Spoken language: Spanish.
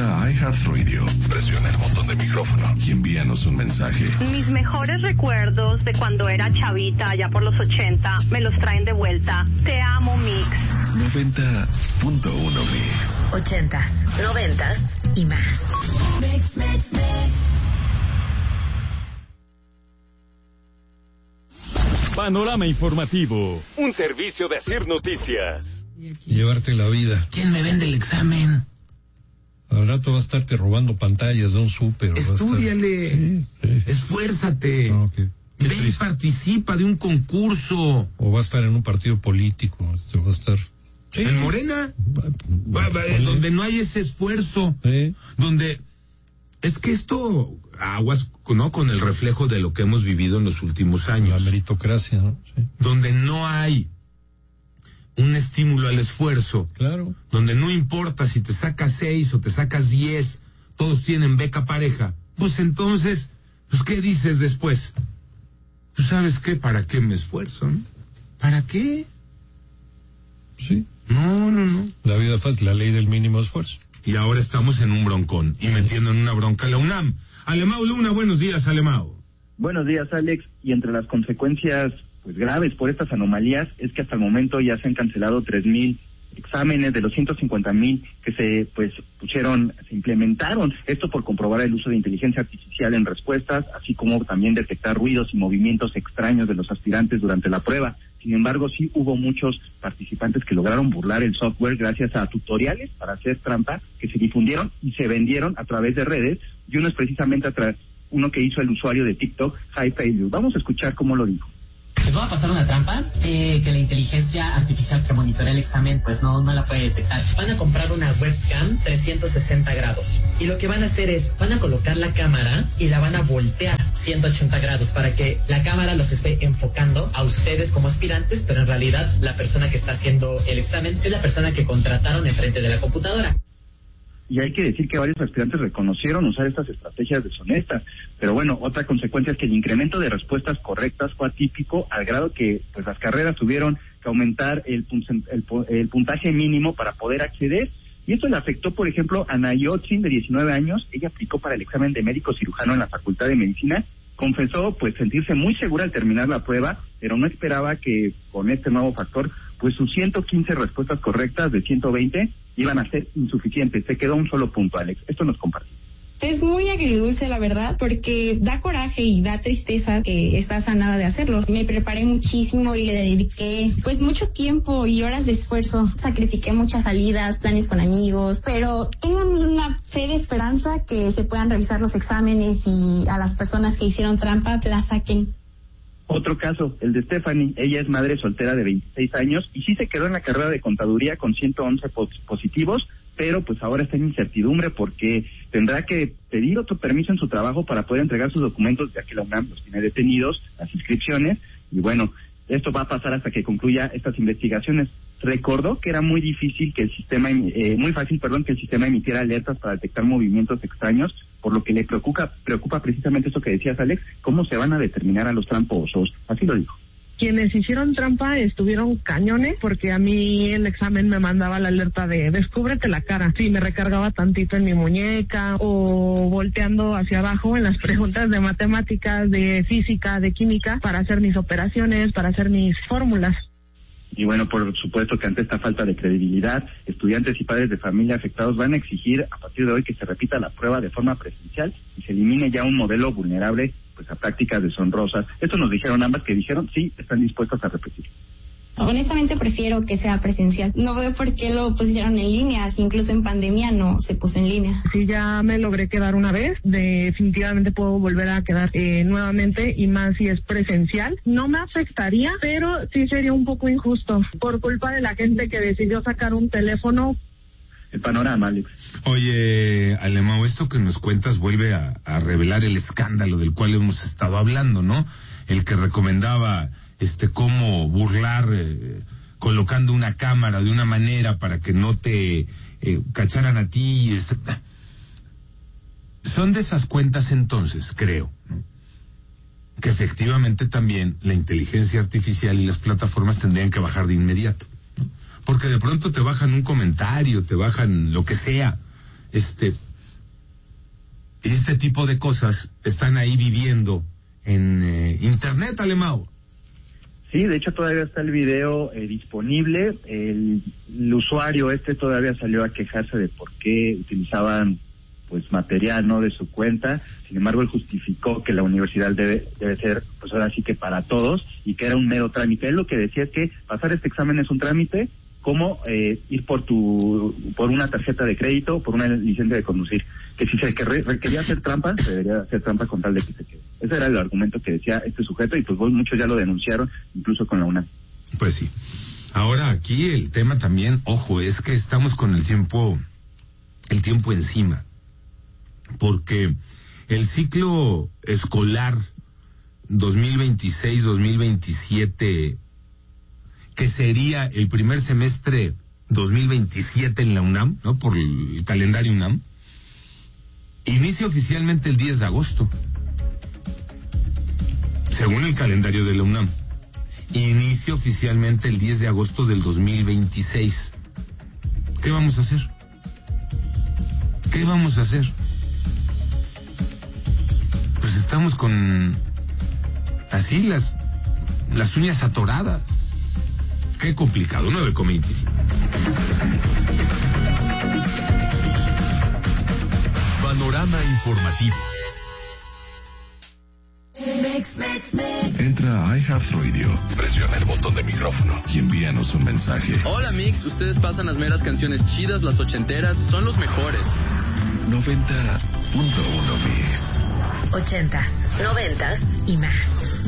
Entra a iHeartRadio, presiona el botón de micrófono y envíanos un mensaje. Mis mejores recuerdos de cuando era chavita, allá por los 80, me los traen de vuelta. Te amo, Mix. 90.1 Mix. 80s, 90s y más. Mix. Panorama Informativo, un servicio de Asir Noticias. Llevarte la vida. ¿Quién me vende el examen? Al rato va a estarte robando pantallas de un súper. Estúdiale. Sí. Esfuérzate. No, ve y participa de un concurso. O va a estar en un partido político. Va a estar... ¿En Morena? Donde no hay ese esfuerzo. Donde... Es que esto... Aguas, ¿no? Con el reflejo de lo que hemos vivido en los últimos años. La meritocracia, ¿no? Sí. Donde no hay un estímulo al esfuerzo. Claro. Donde no importa si te sacas 6 o te sacas 10, todos tienen beca pareja. Pues entonces, pues ¿qué dices después? Pues ¿sabes qué? ¿Para qué me esfuerzo, no? ¿Para qué? Sí. No. La vida fácil, la ley del mínimo esfuerzo. Y ahora estamos en un broncón y metiendo en una bronca la UNAM. Alemão Luna, buenos días, Alemão. Buenos días, Alex. Y entre las consecuencias pues graves por estas anomalías es que hasta el momento ya se han cancelado 3,000 exámenes de los 150,000 que se implementaron. Esto por comprobar el uso de inteligencia artificial en respuestas, así como también detectar ruidos y movimientos extraños de los aspirantes durante la prueba. Sin embargo, sí hubo muchos participantes que lograron burlar el software gracias a tutoriales para hacer trampa que se difundieron y se vendieron a través de redes, y uno es precisamente uno que hizo el usuario de TikTok, High Failure. Vamos a escuchar cómo lo dijo. Les voy a pasar una trampa que la inteligencia artificial que monitorea el examen pues no la puede detectar. Van a comprar una webcam 360 grados y lo que van a hacer es, van a colocar la cámara y la van a voltear 180 grados para que la cámara los esté enfocando a ustedes como aspirantes, pero en realidad la persona que está haciendo el examen es la persona que contrataron enfrente de la computadora. Y hay que decir que varios aspirantes reconocieron usar estas estrategias deshonestas. Pero bueno, otra consecuencia es que el incremento de respuestas correctas fue atípico, al grado que pues las carreras tuvieron que aumentar el puntaje mínimo para poder acceder. Y esto le afectó, por ejemplo, a Nayotzin, de 19 años. Ella aplicó para el examen de médico cirujano en la Facultad de Medicina. Confesó pues sentirse muy segura al terminar la prueba, pero no esperaba que con este nuevo factor pues sus 115 respuestas correctas de 120 iban a ser insuficientes. Se quedó un solo punto, Alex. Esto nos compartió. Es muy agridulce, la verdad, porque da coraje y da tristeza que estás a nada de hacerlo. Me preparé muchísimo y le dediqué pues mucho tiempo y horas de esfuerzo. Sacrifiqué muchas salidas, planes con amigos, pero tengo una fe de esperanza que se puedan revisar los exámenes y a las personas que hicieron trampa la saquen. Otro caso, el de Stephanie. Ella es madre soltera de 26 años y sí se quedó en la carrera de contaduría con 111 positivos, pero pues ahora está en incertidumbre porque tendrá que pedir otro permiso en su trabajo para poder entregar sus documentos, ya que la UNAM los tiene detenidos, las inscripciones, y bueno, esto va a pasar hasta que concluya estas investigaciones. Recordó que era muy difícil que el sistema, que el sistema emitiera alertas para detectar movimientos extraños, por lo que le preocupa precisamente eso que decías, Alex, cómo se van a determinar a los tramposos. Así lo dijo. Quienes hicieron trampa estuvieron cañones, porque a mí el examen me mandaba la alerta de descúbrete la cara. Sí, me recargaba tantito en mi muñeca o volteando hacia abajo en las preguntas de matemáticas, de física, de química, para hacer mis operaciones, para hacer mis fórmulas. Y bueno, por supuesto que ante esta falta de credibilidad, estudiantes y padres de familia afectados van a exigir a partir de hoy que se repita la prueba de forma presencial y se elimine ya un modelo vulnerable pues a prácticas deshonrosas. Esto nos dijeron ambas, que dijeron sí, están dispuestas a repetir. Honestamente prefiero que sea presencial. No veo por qué lo pusieron en línea, si incluso en pandemia no se puso en línea. Si ya me logré quedar una vez, definitivamente puedo volver a quedar nuevamente, y más si es presencial. No me afectaría, pero sí sería un poco injusto por culpa de la gente que decidió sacar un teléfono. El panorama, Alex. Oye, Alemão, esto que nos cuentas vuelve a revelar el escándalo del cual hemos estado hablando, ¿no? El que recomendaba cómo burlar colocando una cámara de una manera para que no te cacharan a ti. Son de esas cuentas entonces, creo, ¿no? Que efectivamente también la inteligencia artificial y las plataformas tendrían que bajar de inmediato, ¿no? Porque de pronto te bajan un comentario, te bajan lo que sea, Y este tipo de cosas están ahí viviendo en internet, Alemão. Sí, de hecho todavía está el video disponible. El usuario todavía salió a quejarse de por qué utilizaban pues material no de su cuenta. Sin embargo, él justificó que la universidad debe ser, pues ahora sí que para todos, y que era un mero trámite. Él lo que decía es que pasar este examen es un trámite, como ir por una tarjeta de crédito o por una licencia de conducir. Que si se requería hacer trampa, se debería hacer trampa con tal de que se quede. Ese era el argumento que decía este sujeto, y pues muchos ya lo denunciaron, incluso con la UNAM. Pues sí. Ahora aquí el tema también, ojo, es que estamos con el tiempo encima, porque el ciclo escolar 2026-2027, que sería el primer semestre 2027 en la UNAM, ¿no? Por el calendario UNAM, inicia oficialmente el 10 de agosto. Según el calendario de la UNAM, inicia oficialmente el 10 de agosto del 2026. ¿Qué vamos a hacer? ¿Qué vamos a hacer? Pues estamos con así las uñas atoradas. Qué complicado. 9:25. Panorama informativo. Entra a iHeartRadio, presiona el botón de micrófono y envíanos un mensaje. Hola Mix, ustedes pasan las meras canciones chidas, las ochenteras, son los mejores. 90.1 Mix. 80s, 90s y más.